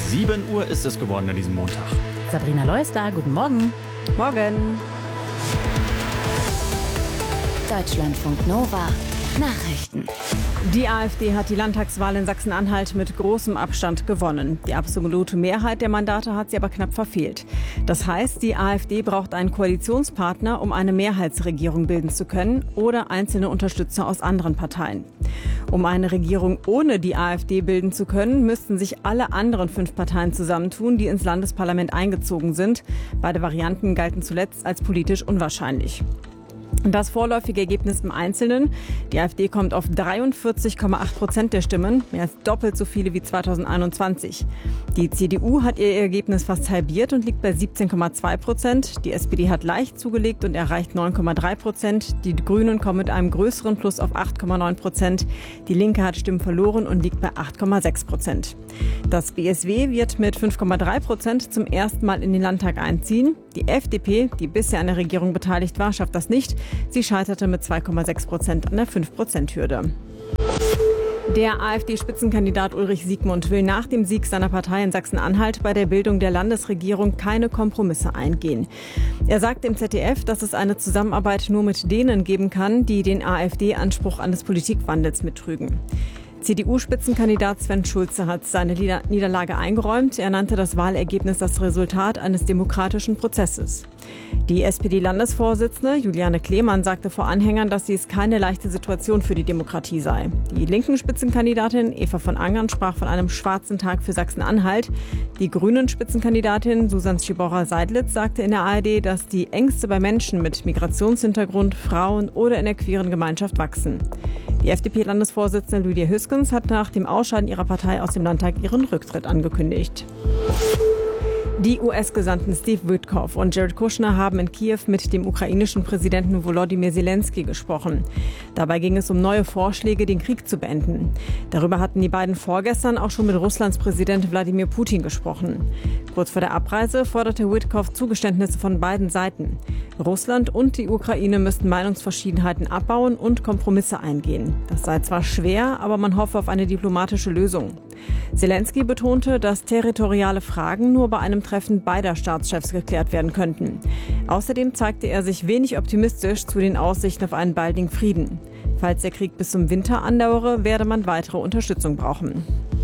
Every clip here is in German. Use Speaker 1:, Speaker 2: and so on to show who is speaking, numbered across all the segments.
Speaker 1: 7 Uhr ist es geworden an diesem Montag.
Speaker 2: Sabrina Leuß da, guten Morgen.
Speaker 3: Morgen.
Speaker 4: Deutschlandfunk Nova. Nachrichten.
Speaker 3: Die AfD hat die Landtagswahl in Sachsen-Anhalt mit großem Abstand gewonnen. Die absolute Mehrheit der Mandate hat sie aber knapp verfehlt. Das heißt, die AfD braucht einen Koalitionspartner, um eine Mehrheitsregierung bilden zu können, oder einzelne Unterstützer aus anderen Parteien. Um eine Regierung ohne die AfD bilden zu können, müssten sich alle anderen 5 Parteien zusammentun, die ins Landesparlament eingezogen sind. Beide Varianten galten zuletzt als politisch unwahrscheinlich. Das vorläufige Ergebnis im Einzelnen: Die AfD kommt auf 43,8% der Stimmen, mehr als doppelt so viele wie 2021. Die CDU hat ihr Ergebnis fast halbiert und liegt bei 17,2%. Die SPD hat leicht zugelegt und erreicht 9,3%. Die Grünen kommen mit einem größeren Plus auf 8,9%. Die Linke hat Stimmen verloren und liegt bei 8,6%. Das BSW wird mit 5,3% zum ersten Mal in den Landtag einziehen. Die FDP, die bisher an der Regierung beteiligt war, schafft das nicht. Sie scheiterte mit 2,6% an der 5%-Hürde. Der AfD-Spitzenkandidat Ulrich Siegmund will nach dem Sieg seiner Partei in Sachsen-Anhalt bei der Bildung der Landesregierung keine Kompromisse eingehen. Er sagt im ZDF, dass es eine Zusammenarbeit nur mit denen geben kann, die den AfD-Anspruch eines Politikwandels mittrügen. CDU-Spitzenkandidat Sven Schulze hat seine Niederlage eingeräumt. Er nannte das Wahlergebnis das Resultat eines demokratischen Prozesses. Die SPD-Landesvorsitzende Juliane Kleemann sagte vor Anhängern, dass dies keine leichte Situation für die Demokratie sei. Die linken Spitzenkandidatin Eva von Angern sprach von einem schwarzen Tag für Sachsen-Anhalt. Die grünen Spitzenkandidatin Susanne Schiborra-Seidlitz sagte in der ARD, dass die Ängste bei Menschen mit Migrationshintergrund, Frauen oder in der queeren Gemeinschaft wachsen. Die FDP-Landesvorsitzende Lydia Hüskens hat nach dem Ausscheiden ihrer Partei aus dem Landtag ihren Rücktritt angekündigt. Die US-Gesandten Steve Witkoff und Jared Kushner haben in Kiew mit dem ukrainischen Präsidenten Volodymyr Zelensky gesprochen. Dabei ging es um neue Vorschläge, den Krieg zu beenden. Darüber hatten die beiden vorgestern auch schon mit Russlands Präsident Wladimir Putin gesprochen. Kurz vor der Abreise forderte Witkoff Zugeständnisse von beiden Seiten. Russland und die Ukraine müssten Meinungsverschiedenheiten abbauen und Kompromisse eingehen. Das sei zwar schwer, aber man hoffe auf eine diplomatische Lösung. Zelensky betonte, dass territoriale Fragen nur bei einem Treffen beider Staatschefs geklärt werden könnten. Außerdem zeigte er sich wenig optimistisch zu den Aussichten auf einen baldigen Frieden. Falls der Krieg bis zum Winter andauere, werde man weitere Unterstützung brauchen.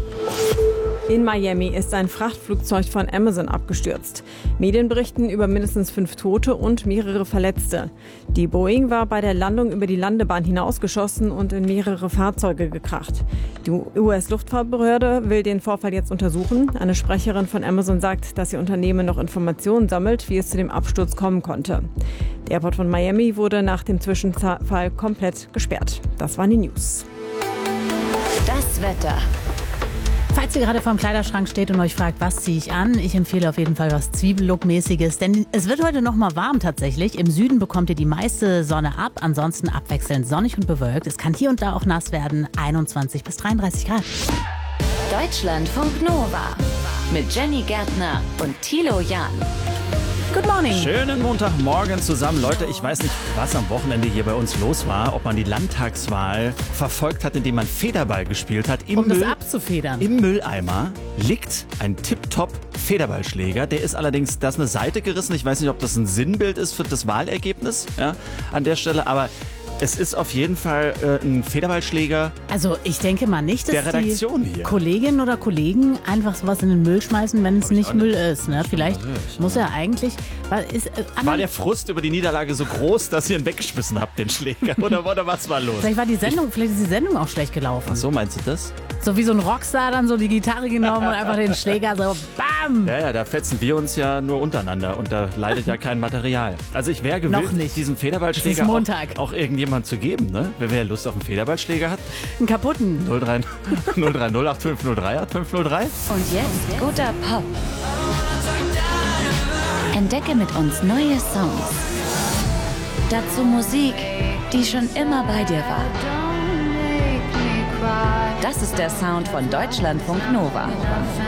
Speaker 3: In Miami ist ein Frachtflugzeug von Amazon abgestürzt. Medien berichten über mindestens 5 Tote und mehrere Verletzte. Die Boeing war bei der Landung über die Landebahn hinausgeschossen und in mehrere Fahrzeuge gekracht. Die US-Luftfahrtbehörde will den Vorfall jetzt untersuchen. Eine Sprecherin von Amazon sagt, dass ihr Unternehmen noch Informationen sammelt, wie es zu dem Absturz kommen konnte. Der Airport von Miami wurde nach dem Zwischenfall komplett gesperrt. Das waren die News.
Speaker 4: Das Wetter.
Speaker 2: Falls ihr gerade vorm Kleiderschrank steht und euch fragt, was ziehe ich an, ich empfehle auf jeden Fall was Zwiebellook-mäßiges, denn es wird heute noch mal warm tatsächlich. Im Süden bekommt ihr die meiste Sonne ab, ansonsten abwechselnd sonnig und bewölkt. Es kann hier und da auch nass werden, 21 bis 33 Grad.
Speaker 4: Deutschlandfunk Nova mit Jenny Gärtner und Thilo Jahn.
Speaker 2: Good morning.
Speaker 1: Schönen Montagmorgen zusammen. Leute, ich weiß nicht, was am Wochenende hier bei uns los war. Ob man die Landtagswahl verfolgt hat, indem man Federball gespielt hat.
Speaker 2: Um das abzufedern.
Speaker 1: Im Mülleimer liegt ein tipptopp Federballschläger. Der ist allerdings, da ist eine Seite gerissen. Ich weiß nicht, ob das ein Sinnbild ist für das Wahlergebnis, ja, an der Stelle. Aber es ist auf jeden Fall ein Federballschläger.
Speaker 2: Also ich denke mal nicht, dass
Speaker 1: der Redaktion
Speaker 2: die
Speaker 1: hier.
Speaker 2: Kolleginnen oder Kollegen einfach sowas in den Müll schmeißen, wenn es nicht Müll ist. Ne? Vielleicht muss er eigentlich...
Speaker 1: War der Frust über die Niederlage so groß, dass ihr ihn weggeschmissen habt, den Schläger? Oder was war los?
Speaker 2: Vielleicht ist die Sendung auch schlecht gelaufen.
Speaker 1: Ach so, meinst du das?
Speaker 2: So wie so ein Rockstar dann so die Gitarre genommen und einfach den Schläger so BAM!
Speaker 1: Ja, da fetzen wir uns ja nur untereinander und da leidet ja kein Material. Also ich wäre gewillt, diesen Federballschläger
Speaker 2: auch
Speaker 1: irgendjemand zu geben, ne? Wer Lust auf einen Federballschläger hat.
Speaker 2: Einen kaputten.
Speaker 1: 030 8503 8503.
Speaker 4: Und jetzt guter Pop. Entdecke mit uns neue Songs. Dazu Musik, die schon immer bei dir war. Das ist der Sound von Deutschlandfunk Nova.